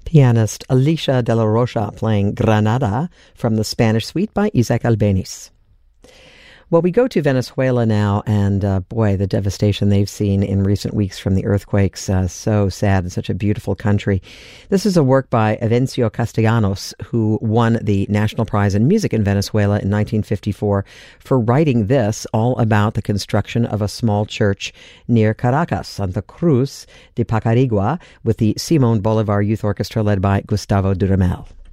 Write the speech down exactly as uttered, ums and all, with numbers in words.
Pianist Alicia de la Rocha playing Granada from the Spanish Suite by Isaac Albeniz. Well, we go to Venezuela now, and uh, boy, the devastation they've seen in recent weeks from the earthquakes. Uh, so sad in such a beautiful country. This is a work by Avencio Castellanos, who won the National Prize in Music in Venezuela in nineteen fifty-four for writing this, all about the construction of a small church near Caracas, Santa Cruz de Pacarigua, with the Simón Bolívar Youth Orchestra led by Gustavo Dudamel.